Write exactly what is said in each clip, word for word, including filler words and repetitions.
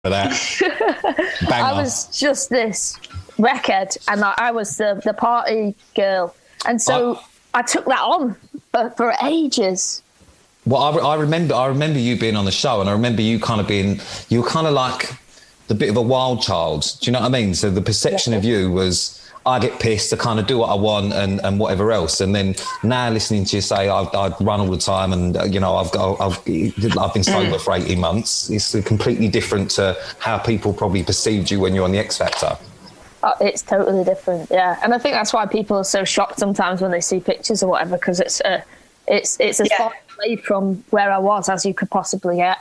for that. I was just this wreckhead, and I, I was the, the party girl. And so I, I took that on for, for ages. Well, I, I remember I remember you being on the show, and I remember you kind of being, you were kind of like the bit of a wild child. Do you know what I mean? So the perception yeah. of you was, I get pissed, I kind of do what I want and, and whatever else. And then now listening to you say I've, I've run all the time and, uh, you know, I've got, I've, I've been sober mm. for eighteen months. It's completely different to how people probably perceived you when you're on the X Factor. Oh, it's totally different, yeah. And I think that's why people are so shocked sometimes when they see pictures or whatever, because it's, uh, it's, it's as yeah. far away from where I was as you could possibly get.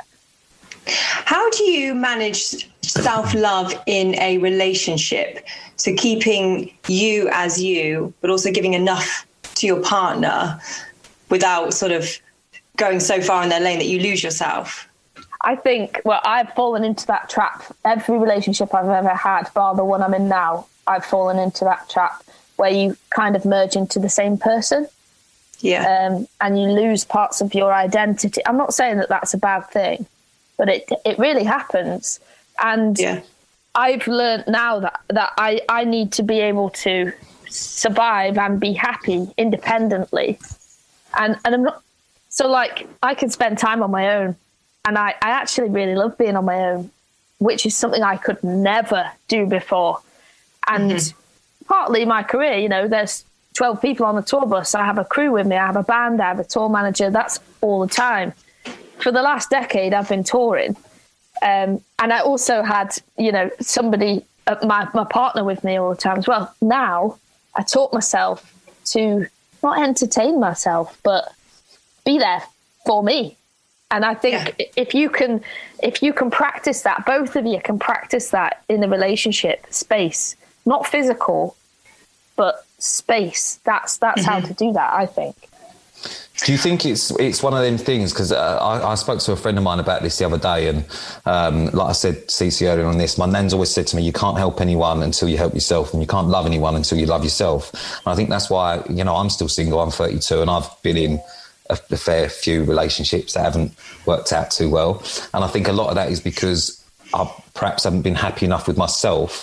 How do you manage self-love in a relationship? So keeping you as you, but also giving enough to your partner without sort of going so far in their lane that you lose yourself? I think, well, I've fallen into that trap. Every relationship I've ever had, bar the one I'm in now, I've fallen into that trap where you kind of merge into the same person. Yeah. Um, and you lose parts of your identity. I'm not saying that that's a bad thing, but it it really happens. And yeah. I've learned now that, that I, I need to be able to survive and be happy independently. And and I'm not, so like I can spend time on my own, and I, I actually really love being on my own, which is something I could never do before. And mm-hmm. partly my career, you know, there's twelve people on the tour bus. I have a crew with me. I have a band. I have a tour manager. That's all the time. For the last decade, I've been touring. Um, and I also had, you know, somebody, uh, my, my partner with me all the time as well. Now I taught myself to not entertain myself, but be there for me. And I think yeah. if you can, if you can practice that, both of you can practice that in the relationship space, not physical, but space. That's, that's mm-hmm. how to do that, I think. Do you think it's it's one of them things? Because uh, I, I spoke to a friend of mine about this the other day, and um, like I said, Cece earlier on this, my nan's always said to me, you can't help anyone until you help yourself, and you can't love anyone until you love yourself. And I think that's why, you know, I'm still single, I'm thirty-two, and I've been in a, a fair few relationships that haven't worked out too well. And I think a lot of that is because I perhaps haven't been happy enough with myself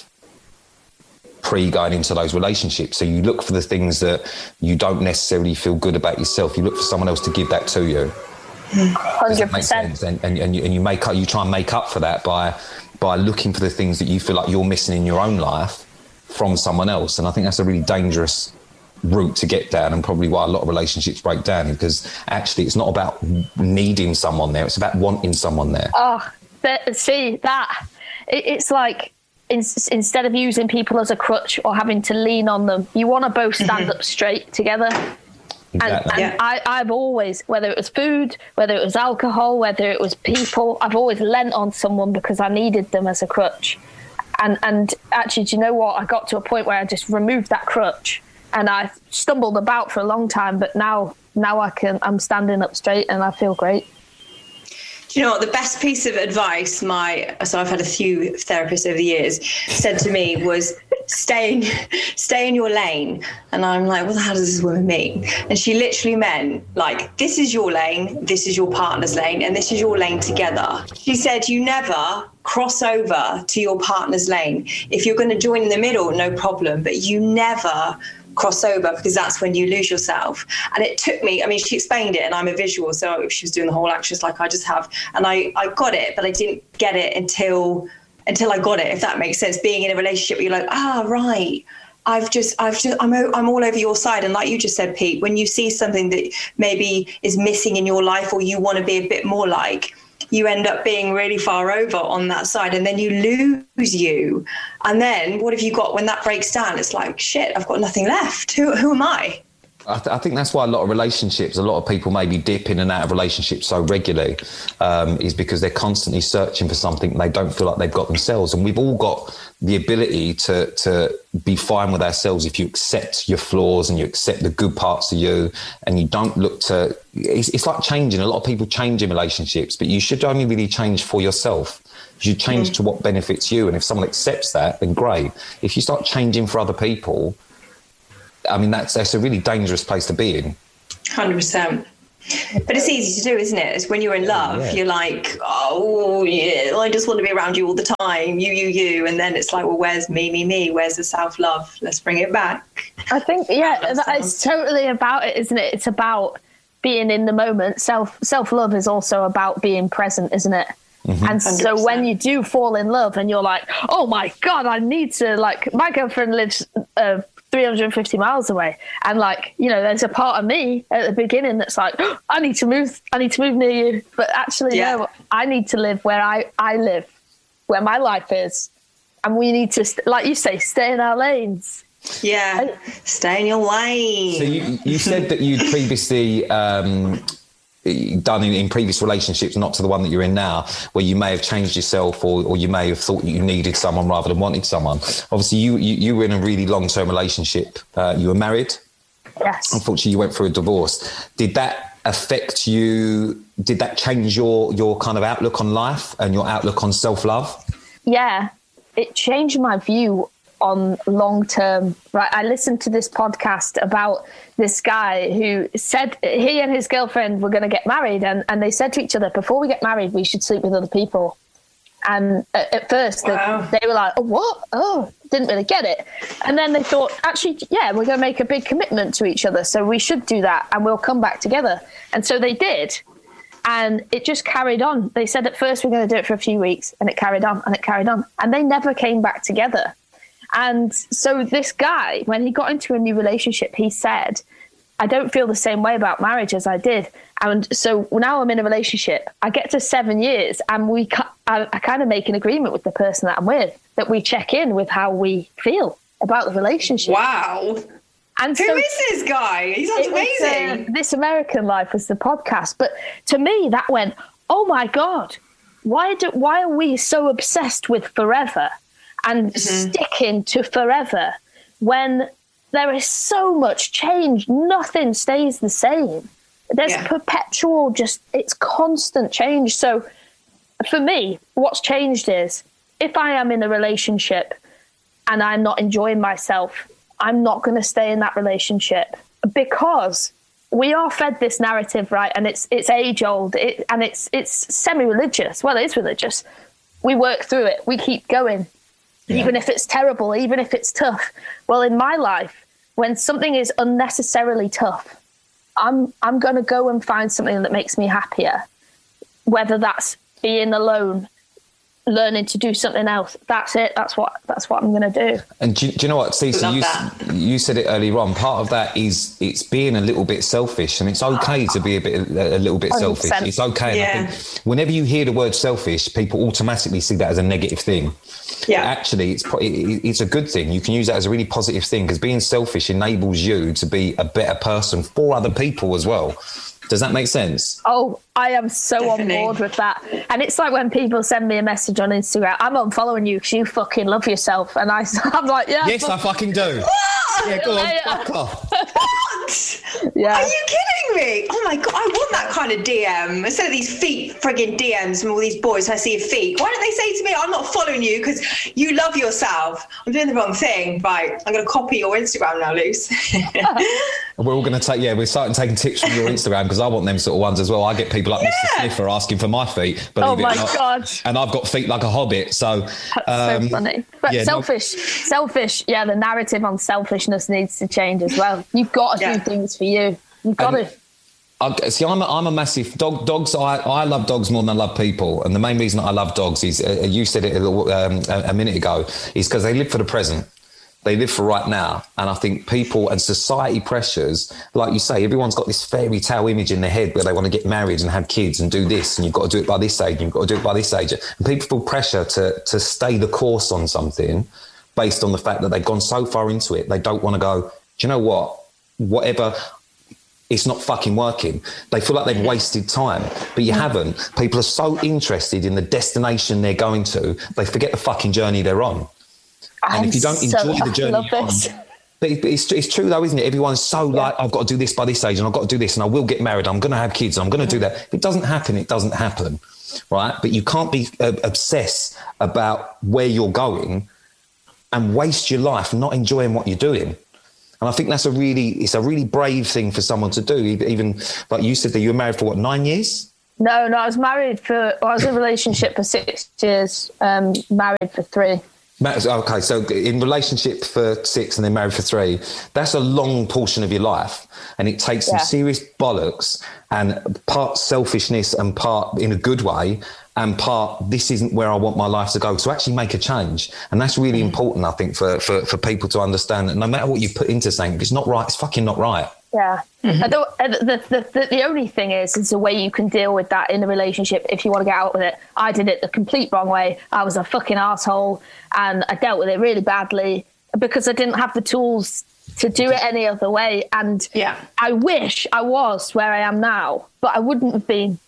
pre going into those relationships. So you look for the things that you don't necessarily feel good about yourself. You look for someone else to give that to you. one hundred percent. And, and, and, you, and you make up, you try and make up for that by by looking for the things that you feel like you're missing in your own life from someone else. And I think that's a really dangerous route to get down, and probably why a lot of relationships break down, because actually it's not about needing someone there, it's about wanting someone there. Oh, see that it, it's like In, instead of using people as a crutch or having to lean on them, you want to both stand mm-hmm. up straight together. Exactly. And, and yeah. I, I've always, whether it was food, whether it was alcohol, whether it was people, I've always lent on someone because I needed them as a crutch. And and actually, do you know what? I got to a point where I just removed that crutch, and I stumbled about for a long time. But now, now I can, I'm standing up straight, and I feel great. Do you know what, the best piece of advice my, so I've had a few therapists over the years, said to me was stay in, stay in your lane. And I'm like, what the hell does this woman mean? And she literally meant, like, this is your lane, this is your partner's lane, and this is your lane together. She said, you never cross over to your partner's lane. If you're going to join in the middle, no problem, but you never cross over, because that's when you lose yourself. And it took me, I mean, she explained it, and I'm a visual, so she was doing the whole actress like I just have, and I, I got it, but I didn't get it until until I got it, if that makes sense. Being in a relationship where you're like, ah, right, I've just, I've just, I'm, I'm all over your side. And like you just said, Pete, when you see something that maybe is missing in your life, or you want to be a bit more like, you end up being really far over on that side, and then you lose you. And then what have you got when that breaks down? It's like, shit, I've got nothing left. Who, who am I? I, th- I think that's why a lot of relationships, a lot of people maybe dip in and out of relationships so regularly, um, is because they're constantly searching for something they don't feel like they've got themselves. And we've all got the ability to to be fine with ourselves if you accept your flaws and you accept the good parts of you, and you don't look to, it's, it's like changing. A lot of people change in relationships, but you should only really change for yourself. You should change mm. to what benefits you. And if someone accepts that, then great. If you start changing for other people, I mean, that's that's a really dangerous place to be in. one hundred percent. But it's easy to do, isn't it? It's when you're in love, yeah. You're like, oh, yeah, I just want to be around you all the time, you, you, you. And then it's like, well, where's me, me, me? Where's the self-love? Let's bring it back. I think, yeah, that is totally about it, isn't it? It's about being in the moment. Self, self-love is also about being present, isn't it? Mm-hmm. And so one hundred percent. When you do fall in love and you're like, oh, my God, I need to, like, my girlfriend lives uh, three hundred fifty miles away, and like, you know, there's a part of me at the beginning that's like, oh, I need to move I need to move near you, but actually yeah. no, I need to live where I I live, where my life is, and we need to, like you say, stay in our lanes. Yeah, and, stay in your lane. So you, you said that you'd previously um done in, in previous relationships, not to the one that you're in now, where you may have changed yourself, or, or you may have thought you needed someone rather than wanted someone. Obviously, you you, you were in a really long-term relationship. Uh, you were married. Yes. Unfortunately, you went through a divorce. Did that affect you? Did that change your your kind of outlook on life and your outlook on self-love? Yeah, it changed my view on long term. Right, I listened to this podcast about this guy who said he and his girlfriend were going to get married, and, and they said to each other, before we get married, we should sleep with other people. And at, at first wow. they, they were like, oh, what? Oh, didn't really get it. And then they thought, actually, yeah, we're going to make a big commitment to each other, so we should do that, and we'll come back together. And so they did. And it just carried on. They said at first we're going to do it for a few weeks, and it carried on and it carried on. And they never came back together. And so this guy, when he got into a new relationship, he said, I don't feel the same way about marriage as I did. And so now I'm in a relationship. I get to seven years and we, I, I kind of make an agreement with the person that I'm with, that we check in with how we feel about the relationship. Wow. And who so, is this guy? He sounds amazing. Was, uh, This American Life was the podcast. But to me, that went, oh my God, why do, why are we so obsessed with forever and mm-hmm. sticking to forever when there is so much change? Nothing stays the same. There's yeah. perpetual, just, it's constant change. So for me, what's changed is if I am in a relationship and I'm not enjoying myself, I'm not going to stay in that relationship, because we are fed this narrative, right? And it's it's age old, it, and it's it's semi-religious. Well, it is religious. We work through it. We keep going. Yeah. Even if it's terrible, even if it's tough. Well, in my life, when something is unnecessarily tough, I'm I'm going to go and find something that makes me happier, whether that's being alone, learning to do something else. That's it. That's what that's what I'm going to do. And do, do you know what, Stacey, you, you said it earlier on, part of that is it's being a little bit selfish, and it's okay to be a bit a little bit one hundred percent. Selfish. It's okay. Yeah. And I think whenever you hear the word selfish, people automatically see that as a negative thing. Yeah. Actually, it's it's a good thing. You can use that as a really positive thing, because being selfish enables you to be a better person for other people as well. Does that make sense? Oh, I am so Definitely. on board with that. And it's like when people send me a message on Instagram, I'm unfollowing you because you fucking love yourself. And I, I'm like, yeah. Yes, fuck- I fucking do. Yeah, go on, fuck off. What? Yeah. Are you kidding me? Oh my God, I want that kind of D M. Instead of these feet frigging D Ms from all these boys, I see your feet. Why don't they say to me, I'm not following you because you love yourself? I'm doing the wrong thing. Right, I'm going to copy your Instagram now, Luce. We're all going to take, yeah, we're starting taking tips from your Instagram, because I want them sort of ones as well. I get people like yeah. Mister Sniffer asking for my feet. Oh my God. And I've got feet like a hobbit. So, That's um, so funny. But yeah, selfish, no- selfish. Yeah, the narrative on selfishness needs to change as well. You've got to yeah. do things for you. You've got and, to. I, see, I'm a, I'm a massive dog. Dogs. I, I love dogs more than I love people, and the main reason I love dogs is uh, you said it a, little, um, a, a minute ago, is because they live for the present. They live for right now. And I think people and society pressures, like you say, everyone's got this fairy tale image in their head where they want to get married and have kids and do this, and you've got to do it by this age, and you've got to do it by this age. And people feel pressure to to stay the course on something based on the fact that they've gone so far into it, they don't want to go, do you know what? Whatever, it's not fucking working. They feel like they've wasted time, but you haven't. People are so interested in the destination they're going to, they forget the fucking journey they're on. And I'm if you don't enjoy so, the journey, I love this. on, but it's, it's true though, isn't it? Everyone's so yeah. like, I've got to do this by this age, and I've got to do this, and I will get married, I'm going to have kids, and I'm going to do that. If it doesn't happen, it doesn't happen, right? But you can't be uh, obsessed about where you're going and waste your life not enjoying what you're doing. And I think that's a really, it's a really brave thing for someone to do. Even, like you said that you were married for what, nine years? No, no, I was married for, I was in a relationship for six years, um, married for three. Okay, so in relationship for six and then married for three, that's a long portion of your life. And it takes some yeah. serious bollocks and part selfishness and part in a good way and part this isn't where I want my life to go to actually make a change. And that's really mm. important, I think, for, for, for people to understand that no matter what you put into something, if it's not right, it's fucking not right. Yeah. Mm-hmm. The, the, the, the, the only thing is, is the way you can deal with that in a relationship if you want to get out with it. I did it the complete wrong way. I was a fucking asshole and I dealt with it really badly because I didn't have the tools to do it any other way. And yeah. I wish I was where I am now, but I wouldn't have been.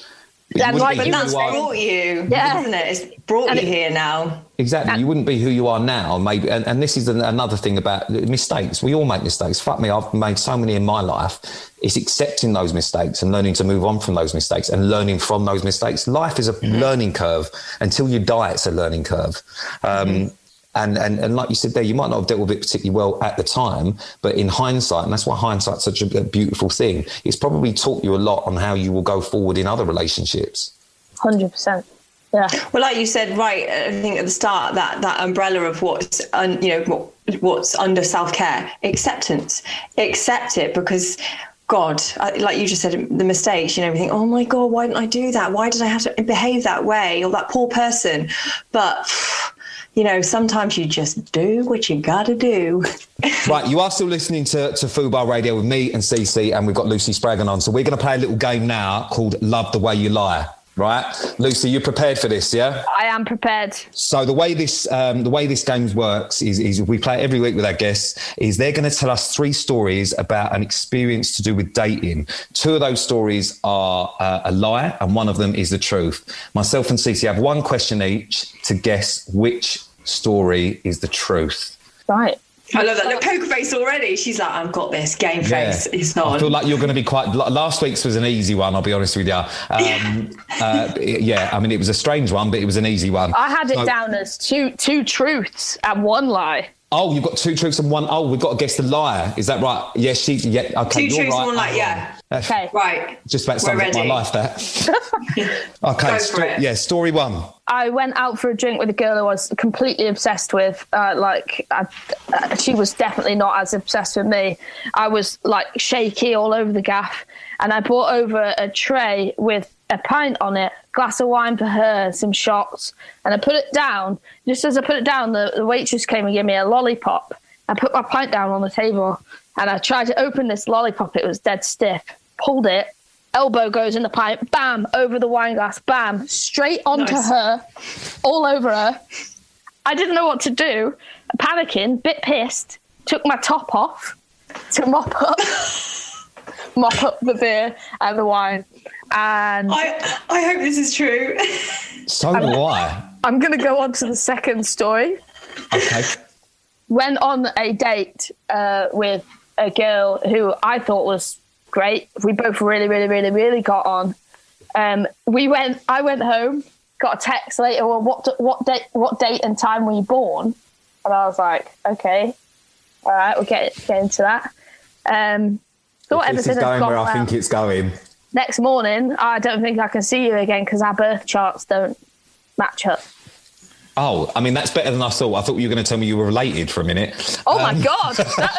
And like but that's brought you, yeah. isn't it? It's brought and you it, here now. Exactly. And you wouldn't be who you are now, maybe. And, and this is an, another thing about mistakes. We all make mistakes. Fuck me, I've made so many in my life. It's accepting those mistakes and learning to move on from those mistakes and learning from those mistakes. Life is a mm-hmm. learning curve. Until you die, it's a learning curve. Um, mm-hmm. And, and and like you said there, you might not have dealt with it particularly well at the time, but in hindsight, and that's why hindsight's such a beautiful thing, it's probably taught you a lot on how you will go forward in other relationships. one hundred percent. Yeah. Well, like you said, right, I think at the start, that that umbrella of what's, un, you know, what, what's under self-care, acceptance, accept it because... God, like you just said, the mistakes, you know, we think, oh my God, why didn't I do that? Why did I have to behave that way? Or that poor person. But, you know, sometimes you just do what you got to do. Right, you are still listening to, to Fubar Radio with me and Cece, and we've got Lucy Spraggan on. So we're going to play a little game now called Love the Way You Lie. Right, Lucy, you're prepared for this, yeah? I am prepared. So the way this um, the way this game works is, is we play it every week with our guests. Is they're going to tell us three stories about an experience to do with dating. Two of those stories are uh, a lie, and one of them is the truth. Myself and Cece have one question each to guess which story is the truth. Right. I love that. Look, poker face already. She's like, I've got this. Game face. Yeah. It's not. I feel like you're going to be quite... Last week's was an easy one, I'll be honest with you. Um, yeah. uh, yeah, I mean, it was a strange one, but it was an easy one. I had it so, down as two two truths and one lie. Oh, you've got two truths and one... Oh, we've got to guess the liar. Is that right? Yes, she... Yeah, okay, two you're truths right. and one lie, yeah. Uh, okay. Right. Just about sums up my life, that. Okay, sto- yeah, story one. I went out for a drink with a girl I was completely obsessed with. Uh, like, I, uh, she was definitely not as obsessed with me. I was, like, shaky all over the gaff. And I brought over a tray with a pint on it, glass of wine for her, some shots. And I put it down. Just as I put it down, the, the waitress came and gave me a lollipop. I put my pint down on the table. And I tried to open this lollipop. It was dead stiff. Pulled it. Elbow goes in the pipe, bam, over the wine glass, bam, straight onto nice. her, all over her. I didn't know what to do. Panicking, bit pissed, took my top off to mop up, mop up the beer and the wine. And I, I hope this is true. So do I. I'm going to go on to the second story. Okay. Went on a date uh, with a girl who I thought was great. We both really, really, really, really got on. Um, we went. I went home. Got a text later. Well, what what date? What date and time were you born? And I was like, okay, all right, we'll get get into that. Um, thought if everything this is going had where gone I well. think it's going. Next morning, I don't think I can see you again because our birth charts don't match up. Oh, I mean, that's better than I thought. I thought you were going to tell me you were related for a minute. Oh, um, my God.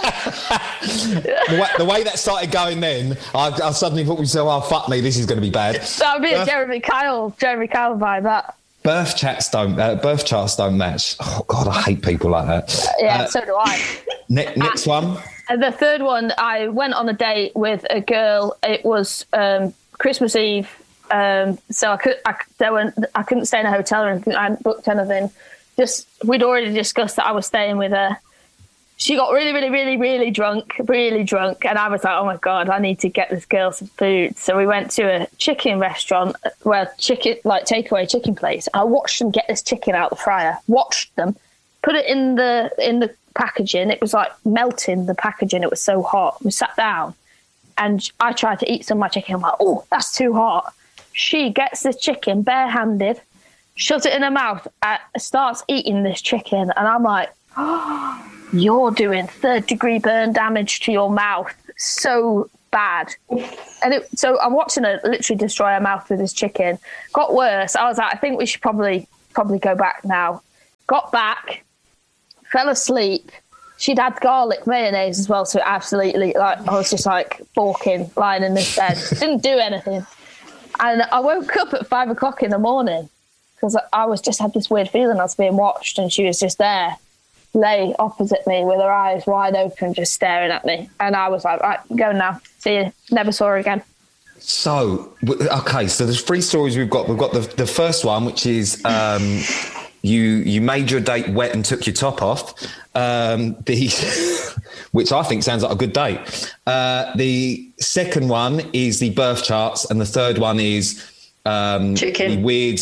the, way, the way that started going then, I, I suddenly thought to myself, oh, fuck me, this is going to be bad. That would be a Jeremy Kyle, Jeremy Kyle vibe, that. Birth chats don't, uh, birth charts don't match. Oh, God, I hate people like that. Yeah, uh, so do I. Ne- next and, one. And the third one, I went on a date with a girl. It was um, Christmas Eve. Um, so I could, I, there were, I couldn't stay in a hotel or anything. I hadn't booked anything. Just, we'd already discussed that I was staying with her. She got really, really, really, really drunk, really drunk. And I was like, oh my God, I need to get this girl some food. So we went to a chicken restaurant, well, chicken, like takeaway chicken place. I watched them get this chicken out the fryer, watched them, put it in the, in the packaging. It was like melting the packaging. It was so hot. We sat down and I tried to eat some of my chicken. I'm like, oh, that's too hot. She gets this chicken barehanded, shoves it in her mouth, uh, starts eating this chicken. And I'm like, oh, you're doing third degree burn damage to your mouth. So bad. And it, so I'm watching her literally destroy her mouth with this chicken. Got worse. I was like, I think we should probably probably go back now. Got back, fell asleep. She'd had garlic mayonnaise as well, so absolutely, like, I was just like balking, lying in this bed. Didn't do anything. And I woke up at five o'clock in the morning because I was just had this weird feeling I was being watched, and she was just there, lay opposite me with her eyes wide open, just staring at me. And I was like, right, go now. See you. Never saw her again. So, okay, so there's three stories we've got. We've got the, the first one, which is um, you you made your date wet and took your top off. Um, the which I think sounds like a good date. Uh, the second one is the birth charts, and the third one is um, chicken. The weird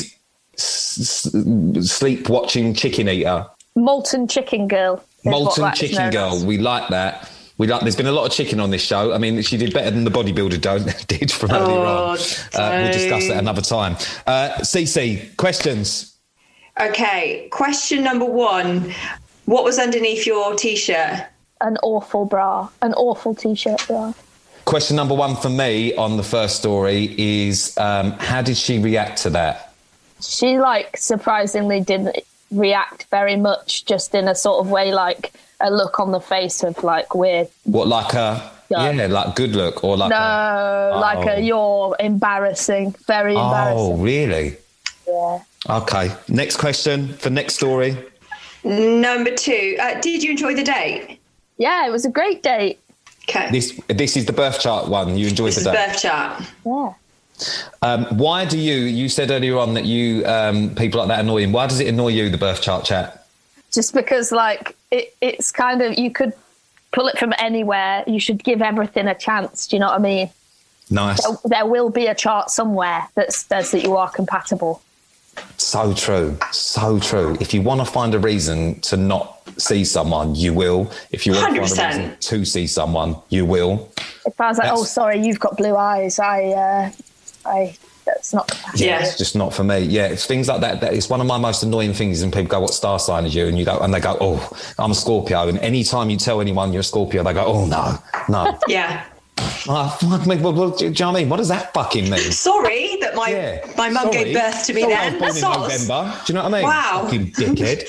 s- s- sleep watching chicken eater. Molten chicken girl. Molten chicken girl. As. We like that. We like. There's been a lot of chicken on this show. I mean, she did better than the bodybuilder don't, did from earlier oh, on. Uh, we'll discuss that another time. Uh, Cece, questions. Okay, question number one. What was underneath your T-shirt? An awful bra. An awful T-shirt bra. Question number one for me on the first story is um, how did she react to that? She, like, surprisingly didn't react very much, just in a sort of way, like a look on the face of, like, weird. What, like a... Yeah, yeah like good look or like no, a... No, like oh. a you're embarrassing. Very embarrassing. Oh, really? Yeah. Okay. Next question for next story. Number two. Uh, did you enjoy the date? Yeah, it was a great date. Okay. This this is the birth chart one. You enjoyed this the date. This is birth chart. Yeah. Um, why do you, you said earlier on that you, um, people like that annoy you. Why does it annoy you, the birth chart chat? Just because, like, it, it's kind of, you could pull it from anywhere. You should give everything a chance. Do you know what I mean? Nice. There, there will be a chart somewhere that says that you are compatible. So true. So true. If you want to find a reason to not see someone, you will. If you want one hundred percent. To find a reason to see someone, you will. If I was like, that's... oh, sorry, you've got blue eyes, I, uh, I, that's not. Yeah, it's just not for me. Yeah, it's things like that. that. It's one of my most annoying things when people go, what star sign is you? And you go, and they go, oh, I'm a Scorpio. And any time you tell anyone you're a Scorpio, they go, oh, no, no. Yeah. Oh, what, what, what, do you know what I mean? What does that fucking mean? Sorry that my yeah. my mum gave birth to me Sorry, then. I was born in November. Do you know what I mean? Wow. Fucking dickhead.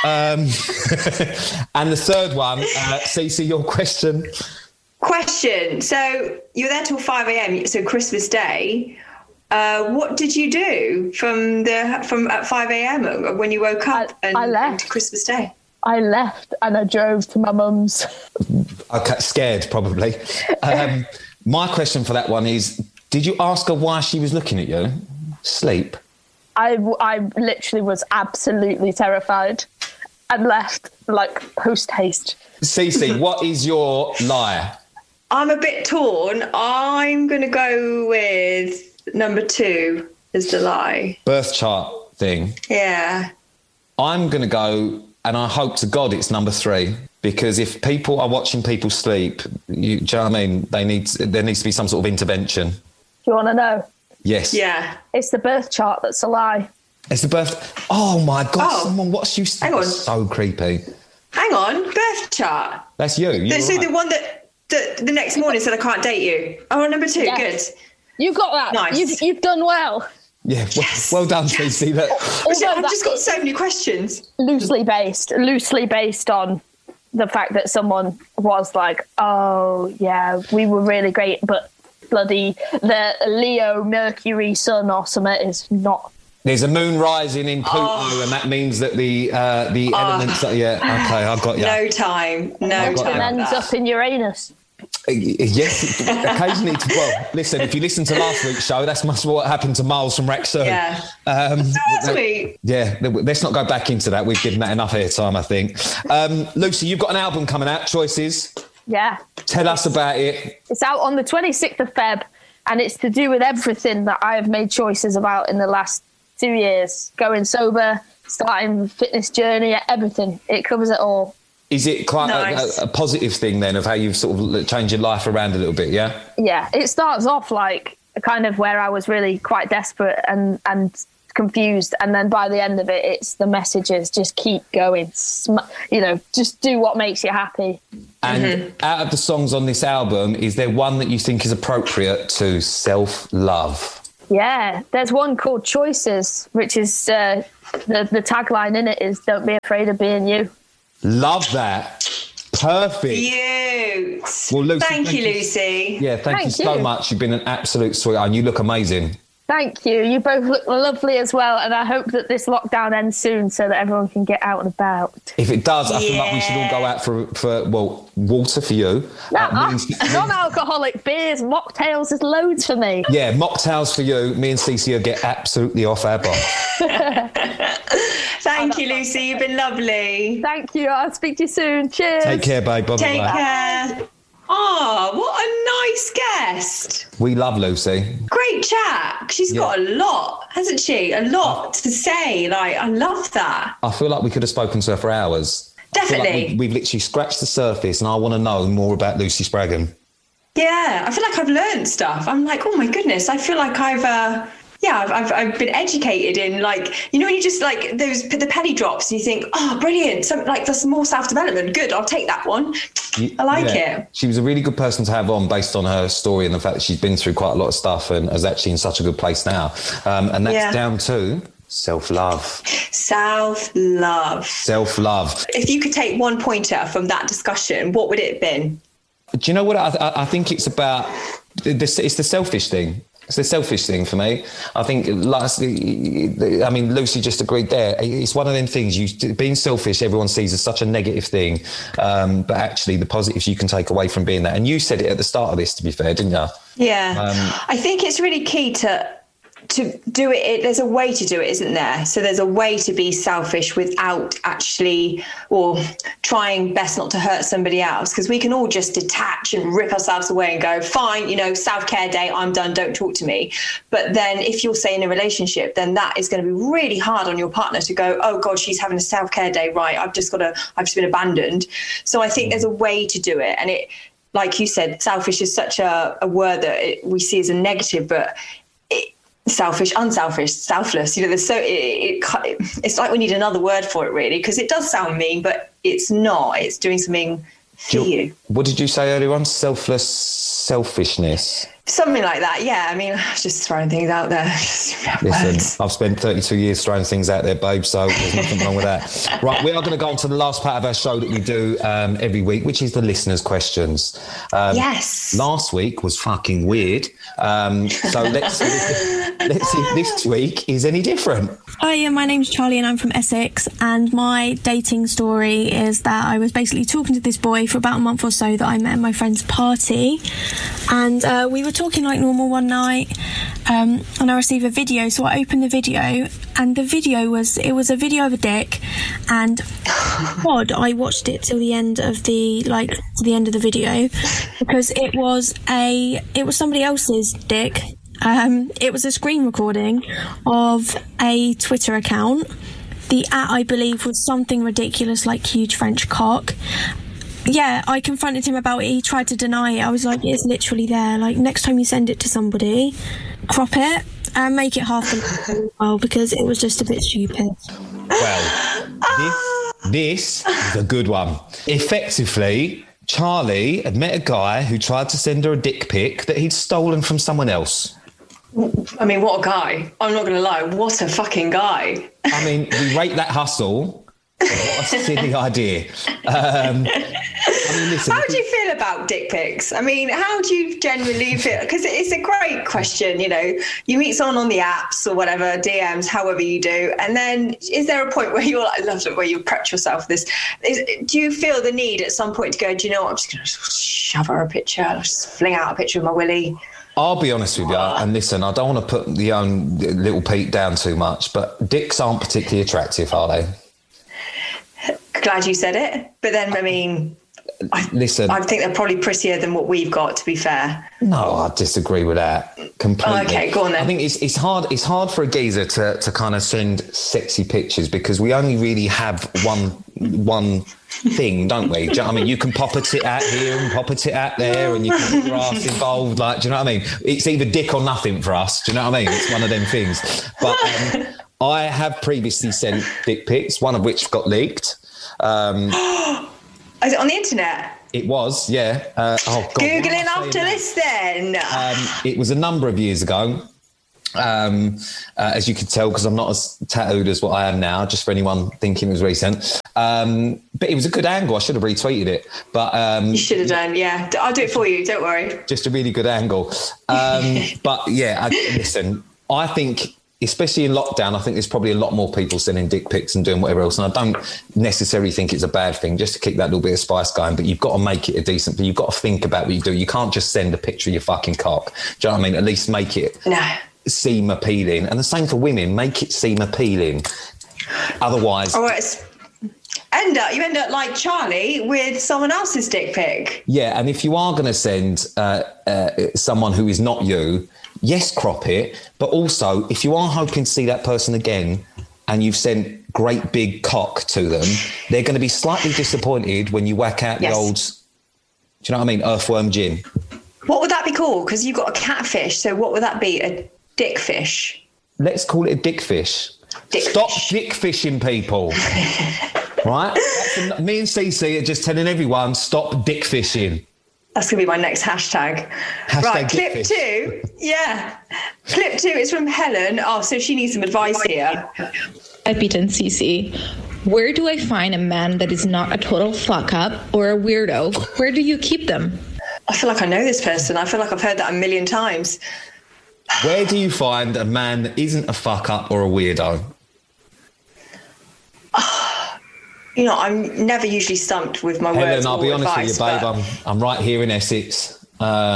um, and the third one, uh, Cece, your question. Question. So you were there till five a.m. So Christmas Day. Uh, what did you do from the from at five a.m. when you woke up I, and I left. to Christmas Day? I left and I drove to my mum's. Okay, scared probably. Um, my question for that one is: did you ask her why she was looking at you? Sleep. I, I literally was absolutely terrified and left like post haste. Cece, what is your lie? I'm a bit torn. I'm going to go with number two as the lie. Birth chart thing. Yeah. I'm going to go, and I hope to God it's number three, because if people are watching people sleep, you, do you know what I mean? They need there needs to be some sort of intervention. Do you want to know? Yes. Yeah. It's the birth chart that's a lie. It's the birth. Oh my God! Oh. Someone watched you. Hang on. So creepy. Hang on. Birth chart. That's you. The, so right. the one that the, the next morning said I can't date you. Oh, number two. Yes. Good. You've got that. Nice. You've, you've done well. Yeah, well, yes. well done, yes. Cece. That, I've just got so many questions. Loosely based, loosely based on the fact that someone was like, oh, yeah, we were really great, but bloody the Leo Mercury sun or something is not. There's a moon rising in Pluto, oh. and that means that the uh, the oh. elements... Are, yeah, okay, I've got you. No time, no time. And ends up in Uranus. Yes, occasionally. To, well, listen, if you listen to last week's show, that's much what happened to Miles from Wrexham. Yeah. Um, sweet. Yeah, let's not go back into that. We've given that enough airtime, I think. Um, Lucy, you've got an album coming out, Choices. Yeah. Tell us about it. It's out on the twenty-sixth of February, and it's to do with everything that I have made choices about in the last two years. Going sober, starting the fitness journey, everything. It covers it all. Is it quite nice. a, a positive thing then of how you've sort of changed your life around a little bit, yeah? Yeah, it starts off like kind of where I was really quite desperate and, and confused. And then by the end of it, it's the messages, just keep going, Sm- you know, just do what makes you happy. And mm-hmm. out of the songs on this album, is there one that you think is appropriate to self-love? Yeah, there's one called Choices, which is uh, the, the tagline in it is don't be afraid of being you. Love that. Perfect. Cute. Well, Lucy, thank, thank you, Lucy. Yeah, thank, thank you so you. much. You've been an absolute sweetheart and you look amazing. Thank you. You both look lovely as well. And I hope that this lockdown ends soon so that everyone can get out and about. If it does, I yeah. feel like we should all go out for, for well, water for you. No, uh, means- non-alcoholic beers, mocktails, there's loads for me. Yeah, mocktails for you. Me and Cece will get absolutely off our bar. Thank you, Lucy. You've been lovely. Thank you. I'll speak to you soon. Cheers. Take care, babe. Bye-bye. Take care. Oh, what a nice guest. We love Lucy. Great chat. She's yeah. got a lot, hasn't she? A lot to say. Like, I love that. I feel like we could have spoken to her for hours. Definitely. Like we, we've literally scratched the surface and I want to know more about Lucy Spraggan. Yeah, I feel like I've learned stuff. I'm like, oh my goodness, I feel like I've... Uh, Yeah, I've, I've I've been educated in, like, you know, when you just like those the penny drops and you think, oh, brilliant, so like there's more self-development. Good, I'll take that one. I like yeah. it. She was a really good person to have on based on her story and the fact that she's been through quite a lot of stuff and is actually in such a good place now. Um, and that's yeah. down to self-love. Self-love. Self-love. If you could take one pointer from that discussion, what would it have been? Do you know what? I, I think it's about, this, it's the selfish thing. It's the selfish thing for me. I think, lastly, I mean, Lucy just agreed there. It's one of them things, you being selfish, everyone sees as such a negative thing. Um, but actually, the positives you can take away from being that. And you said it at the start of this, to be fair, didn't you? Yeah. Um, I think it's really key to... to do it, there's a way to do it, isn't there? So there's a way to be selfish without actually, or trying best not to hurt somebody else, because we can all just detach and rip ourselves away and go, fine, you know, self-care day, I'm done, don't talk to me. But then if you're, say, in a relationship, then that is going to be really hard on your partner to go, oh God, she's having a self-care day, right, I've just got to, I've just been abandoned. So I think there's a way to do it. And it, like you said, selfish is such a, a word that it, we see as a negative, but it, selfish, unselfish, selfless, you know, there's so it, it it's like we need another word for it, really, because it does sound mean, but it's not. It's doing something for you, you. What did you say earlier on? Selfless selfishness. Something like that, yeah. I mean, just throwing things out there. Listen, I've spent thirty-two years throwing things out there, babe, so there's nothing wrong with that. Right, we are going to go on to the last part of our show that we do um, every week, which is the listeners' questions. Um, yes. Last week was fucking weird. Um, so let's, let's see if this week is any different. Hi, my name's Charlie and I'm from Essex, and my dating story is that I was basically talking to this boy for about a month or so that I met at my friend's party, and uh, we were talking like normal one night, um, and I received a video, so I opened the video, and the video was, it was a video of a dick, and God, I watched it till the end of the, like, to the end of the video, because it was a, it was somebody else's dick. Um, it was a screen recording of a Twitter account. The at, I believe, was something ridiculous like huge French cock. Yeah, I confronted him about it. He tried to deny it. I was like, it's literally there. Like, next time you send it to somebody, crop it and make it half the well, because it was just a bit stupid. Well, this, this is a good one. Effectively, Charlie had met a guy who tried to send her a dick pic that he'd stolen from someone else. I mean, what a guy. I'm not going to lie. What a fucking guy. I mean, we rate that hustle. What a silly idea. Um, I mean, listen, how do you feel about dick pics? I mean, how do you genuinely feel? Because it's a great question, you know. You meet someone on the apps or whatever, D Ms, however you do, and then is there a point where you're like, I love it, where you prep yourself this? Is, do you feel the need at some point to go, do you know what, I'm just going to shove her a picture, I'll just fling out a picture of my willy? I'll be honest with you, and listen, I don't want to put the young little Pete down too much, but dicks aren't particularly attractive, are they? Glad you said it, but then, I mean, I, listen, I think they're probably prettier than what we've got, to be fair. No, I disagree with that completely. Oh, okay, go on then. I think it's it's hard it's hard for a geezer to, to kind of send sexy pictures because we only really have one one thing, don't we? Do you know what I mean? You can pop a tit out here and pop a tit out there, and you can get your ass involved. Like, do you know what I mean? It's either dick or nothing for us. Do you know what I mean? It's one of them things. But um, I have previously sent dick pics, one of which got leaked. Um, Is it on the internet? It was, yeah. Uh, oh God, Googling after this then. Um, it was a number of years ago. Um, uh, as you could tell, because I'm not as tattooed as what I am now, just for anyone thinking it was recent. Um, but it was a good angle. I should have retweeted it. But um, you should have done, yeah. I'll do it for you, don't worry. Just a really good angle. Um, but yeah, I, listen, I think, especially in lockdown, I think there's probably a lot more people sending dick pics and doing whatever else. And I don't necessarily think it's a bad thing, just to keep that little bit of spice going. But you've got to make it a decent thing. You've got to think about what you do. You can't just send a picture of your fucking cock. Do you know what I mean? At least make it no. seem appealing. And the same for women. Make it seem appealing. Otherwise... Or it's, end up, you end up like Charlie with someone else's dick pic. Yeah, and if you are going to send uh, uh, someone who is not you... Yes, crop it, but also if you are hoping to see that person again and you've sent great big cock to them, they're going to be slightly disappointed when you whack out yes. the old, do you know what I mean, earthworm gin. What would that be called? Because you've got a catfish, so what would that be? A dickfish? Let's call it a dickfish. Dick Stop fish. dick fishing people. Right? That's a, me and Cece are just telling everyone, stop dick fishing. That's going to be my next hashtag. hashtag right, clip two. Yeah. Clip two is from Helen. Oh, so she needs some advice here. I've beaten Cece. Where do I find a man that is not a total fuck up or a weirdo? Where do you keep them? I feel like I know this person. I feel like I've heard that a million times. Where do you find a man that isn't a fuck up or a weirdo? You know, I'm never usually stumped with my Helen, words. I'll be honest advice, with you, babe. but... I'm I'm right here in Essex. Uh,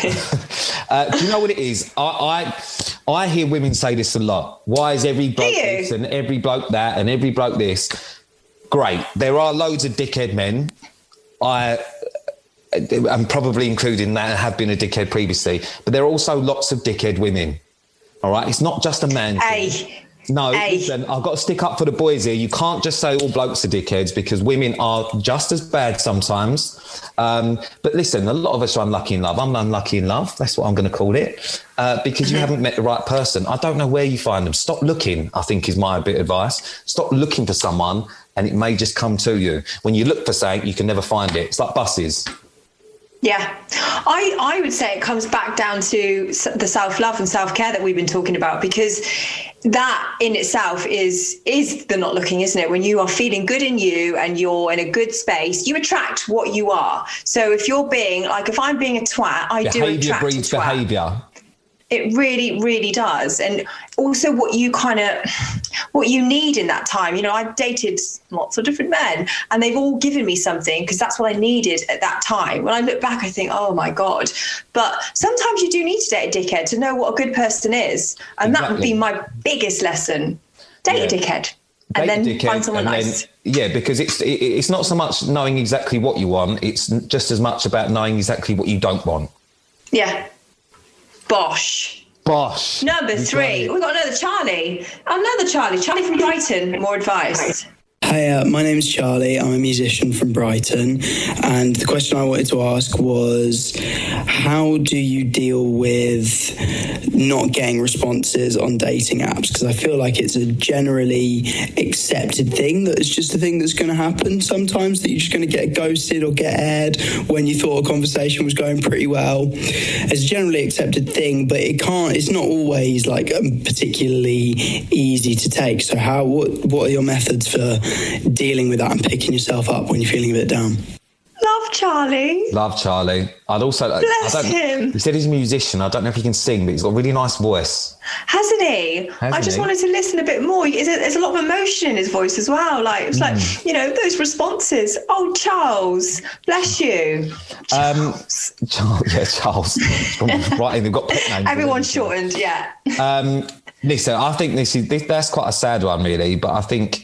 uh, do you know what it is? I, I I hear women say this a lot. Why is every bloke this and every bloke that and every bloke this? Great. There are loads of dickhead men. I am probably including that and have been a dickhead previously. But there are also lots of dickhead women. All right? It's not just a man Hey. thing. No, Hey. listen, I've got to stick up for the boys here. You can't just say all blokes are dickheads because women are just as bad sometimes. Um, but listen, a lot of us are unlucky in love. I'm unlucky in love. That's what I'm going to call it uh, because you haven't met the right person. I don't know where you find them. Stop looking, I think is my bit of advice. Stop looking for someone and it may just come to you. When you look for something, you can never find it. It's like buses. Yeah, I, I would say it comes back down to the self-love and self-care that we've been talking about, because that in itself is is the not looking, isn't it? When you are feeling good in you and you're in a good space, you attract what you are. So if you're being, like if I'm being a twat, I do Behaviour attract a breeds twat. behaviour. It really, really does. And also what you kind of, what you need in that time. You know, I've dated lots of different men and they've all given me something because that's what I needed at that time. When I look back, I think, oh my God. But sometimes you do need to date a dickhead to know what a good person is. And exactly. That would be my biggest lesson. Date yeah. a dickhead. And date then find someone nice. Then, yeah, because it's it, it's not so much knowing exactly what you want. It's just as much about knowing exactly what you don't want. Yeah. Bosh. Bosh. Number three. We've got another Charlie. Another Charlie. Charlie from Brighton. More advice. Hi, uh, my name's Charlie. I'm a musician from Brighton. And the question I wanted to ask was, how do you deal with not getting responses on dating apps? Because I feel like it's a generally accepted thing that it's just a thing that's going to happen sometimes, that you're just going to get ghosted or get aired when you thought a conversation was going pretty well. It's a generally accepted thing, but it can't, it's not always like um, particularly easy to take. So how, what, what are your methods for dealing with that and picking yourself up when you're feeling a bit down? Love Charlie. Love Charlie. I'd also... Bless I don't, him. He said he's a musician. I don't know if he can sing, but he's got a really nice voice. Hasn't he? Hasn't I just he? wanted to listen a bit more. There's a, there's a lot of emotion in his voice as well. Like, it's mm. like, you know, those responses. Oh, Charles, bless you. Charles. Um, Charles yeah, Charles. Right, they've got pet names. Everyone's shortened, yeah. Um, listen, I think this is this, that's quite a sad one, really, but I think...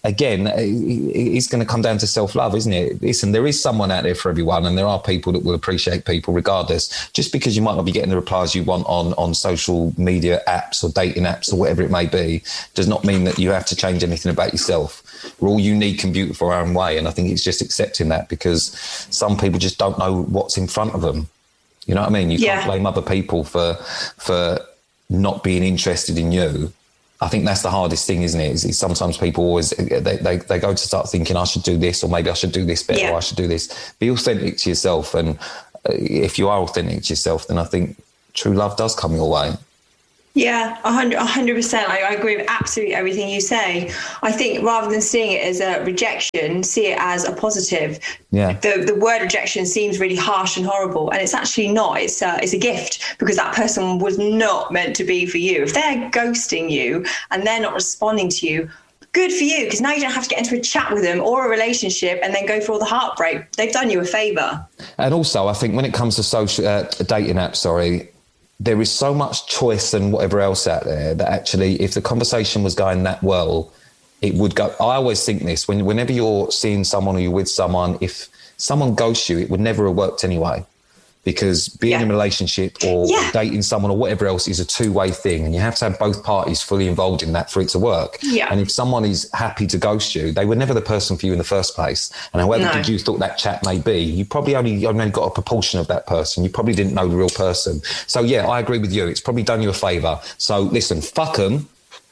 again, it's going to come down to self-love, isn't it? Listen, there is someone out there for everyone, and there are people that will appreciate people regardless. Just because you might not be getting the replies you want on, on social media apps or dating apps or whatever it may be, does not mean that you have to change anything about yourself. We're all unique and beautiful our own way, and I think it's just accepting that, because some people just don't know what's in front of them. You know what I mean? You yeah. can't blame other people for for not being interested in you. I think that's the hardest thing, isn't it? Is, is sometimes people always, they, they, they go to start thinking, I should do this, or maybe I should do this better, yeah. or I should do this. Be authentic to yourself. And if you are authentic to yourself, then I think true love does come your way. Yeah, one hundred, one hundred percent. I, I agree with absolutely everything you say. I think rather than seeing it as a rejection, see it as a positive. Yeah. The the word rejection seems really harsh and horrible, and it's actually not. It's a, it's a gift, because that person was not meant to be for you. If they're ghosting you and they're not responding to you, good for you, because now you don't have to get into a chat with them or a relationship and then go through all the heartbreak. They've done you a favour. And also, I think when it comes to social uh, dating apps, sorry, there is so much choice and whatever else out there that actually, if the conversation was going that well, it would go. I always think this, when, whenever you're seeing someone or you're with someone, if someone ghosts you, it would never have worked anyway. Because being yeah. in a relationship or yeah. dating someone or whatever else is a two-way thing, and you have to have both parties fully involved in that for it to work. Yeah. And if someone is happy to ghost you, they were never the person for you in the first place. And however no. good you thought that chat may be, you probably only, only got a proportion of that person. You probably didn't know the real person. So, yeah, I agree with you. It's probably done you a favour. So, listen, fuck them.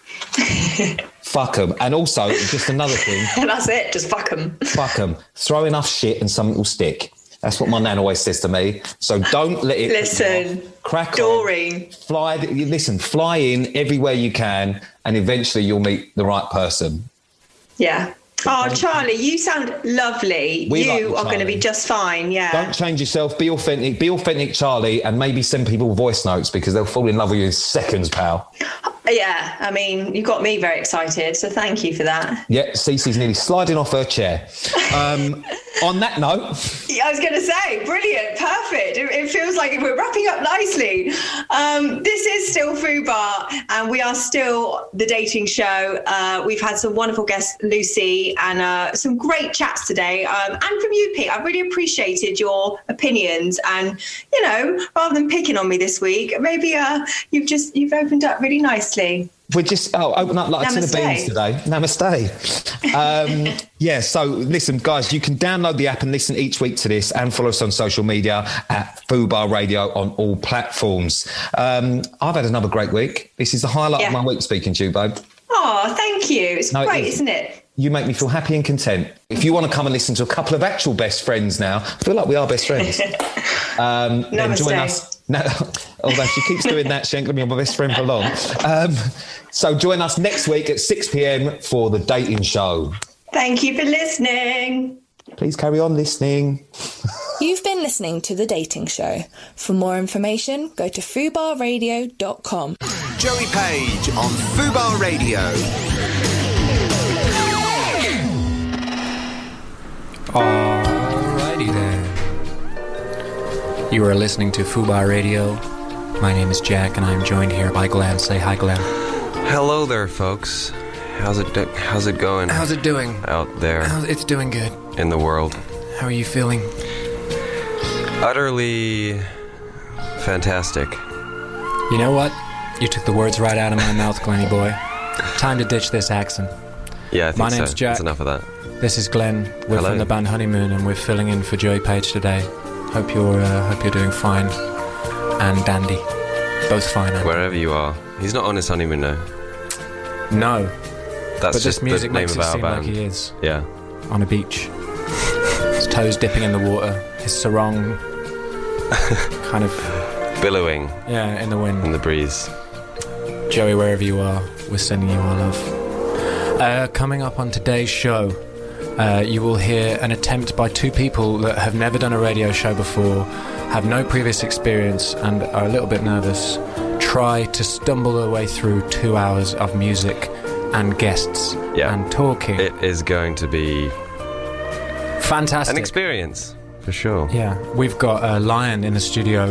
Fuck them. And also, just another thing. That's it. Just fuck them. Fuck them. Throw enough shit and something will stick. That's what my nan always says to me. So don't let it... Listen, crack Doreen. on. Fly, listen, fly in everywhere you can, and eventually you'll meet the right person. Yeah. Oh, Charlie, you sound lovely. We you like are going to be just fine, yeah. Don't change yourself. Be authentic. Be authentic, Charlie, and maybe send people voice notes, because they'll fall in love with you in seconds, pal. Yeah, I mean, you got me very excited, so thank you for that. Yeah, Cece's nearly sliding off her chair. Um, on that note... Yeah, I was going to say, brilliant, perfect. It, it feels like we're wrapping up nicely. Um, this is still Fubar, and we are still the dating show. Uh, we've had some wonderful guests, Lucy, and uh, some great chats today. Um, and from you, Pete, I really appreciated your opinions. And, you know, rather than picking on me this week, maybe uh, you've just, you've opened up really nicely. We're just, oh, open up like to the beans today. Namaste. Um, yeah, so listen, guys, you can download the app and listen each week to this, and follow us on social media at Fubar Radio on all platforms. Um, I've had another great week. This is the highlight yeah. of my week, speaking to you, babe. Oh, thank you. It's no, great, it is. Isn't it? You make me feel happy and content. If you want to come and listen to a couple of actual best friends now, I feel like we are best friends. Um, then join us. No, although she keeps doing that, she ain't going to be my best friend for long. Um, so join us next week at six p.m. for The Dating Show. Thank you for listening. Please carry on listening. You've been listening to The Dating Show. For more information, go to fubar radio dot com. Joey Page on Fubar Radio. Alrighty then. You are listening to Fubar Radio. My name is Jack, and I'm joined here by Glenn. Say hi, Glenn. Hello there, folks. How's it? Do- how's it going? How's it doing out there? How's, it's doing good in the world. How are you feeling? Utterly fantastic. You know what? You took the words right out of my mouth, Glenny boy. Time to ditch this accent. Yeah, I think my so. name's Jack. That's enough of that. This is Glenn. We're Hello. from the band Honeymoon, and we're filling in for Joey Page today. Hope you're uh, hope you're doing fine and dandy. Both fine. And wherever you are. He's not on his honeymoon now. No. That's but just this music the name makes of it our seem band. like he is. Yeah. On a beach. His toes dipping in the water. His sarong kind of billowing. Yeah, in the wind. In the breeze. Joey, wherever you are, we're sending you our love. Uh, coming up on today's show, uh, you will hear an attempt by two people that have never done a radio show before, have no previous experience, and are a little bit nervous, try to stumble their way through two hours of music and guests yeah. and talking. It is going to be fantastic. An experience, for sure. Yeah, we've got uh, Lion in the studio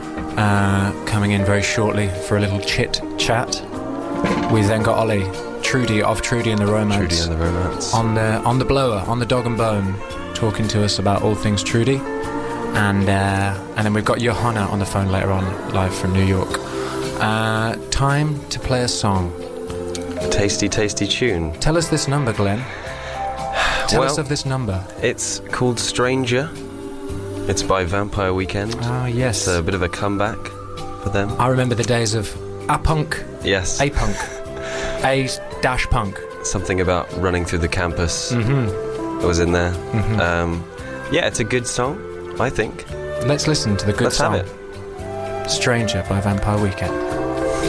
uh, coming in very shortly for a little chit chat. We then got Ollie Trudy of Trudy and the Romance. Trudy and the Romance. On the on the blower, on the Dog and Bone, talking to us about all things Trudy. And uh, and then we've got Johanna on the phone later on, live from New York. Uh, time to play a song. Tasty, tasty tune. Tell us this number, Glenn. Tell well, us of this number. It's called Stranger. It's by Vampire Weekend. Oh, yes. It's a bit of a comeback for them. I remember the days of A-Punk. Yes. A-Punk. A-dash-punk. Something about running through the campus. Mm-hmm. That was in there. Mm-hmm. Um, yeah, it's a good song, I think. Let's listen to the good Let's song. Let's have it. Stranger by Vampire Weekend.